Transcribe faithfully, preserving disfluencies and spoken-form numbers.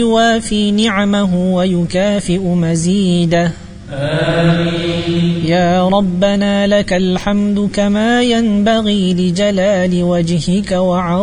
يوافي نعمه ويكافئ مزيده. آمين. يا ربنا لك الحمد كما ينبغي لجلال وجهك وعظمتك